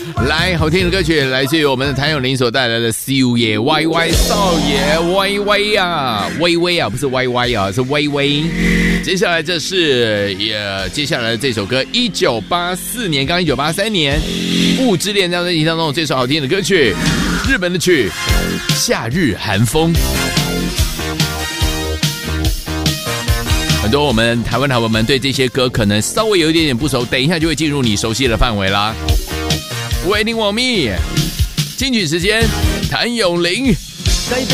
来，好听的歌曲来自于我们的谭咏麟所带来的少爷歪歪，少爷歪歪啊，微微啊，不是歪歪啊，是微微。接下来这是接下来的这首歌，1984年，刚1983年《雾之恋》这张专辑当中这首好听的歌曲，日本的曲《夏日寒风》。很多我们台湾好朋友们对这些歌可能稍微有一点点不熟，等一下就会进入你熟悉的范围啦。Waiting for me， 金曲时间，谭咏麟。